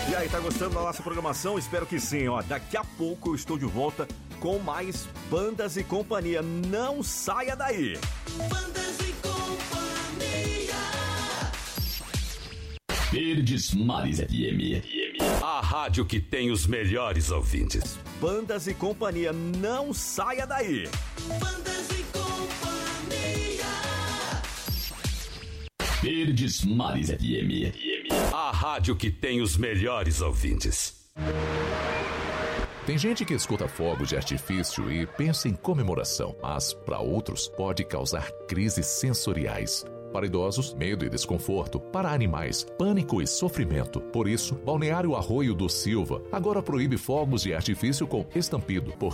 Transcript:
E aí, tá gostando da nossa programação? Espero que sim, ó. Daqui a pouco eu estou de volta com mais Bandas e Companhia. Não saia daí! Bandas e Companhia. Verdes Mares FM. A rádio que tem os melhores ouvintes. Bandas e Companhia. Não saia daí! Bandas e Companhia. Verdes Mares FM. A rádio que tem os melhores ouvintes. Tem gente que escuta fogos de artifício e pensa em comemoração, mas para outros pode causar crises sensoriais. Para idosos, medo e desconforto. Para animais, pânico e sofrimento. Por isso, Balneário Arroio do Silva agora proíbe fogos de artifício com estampido,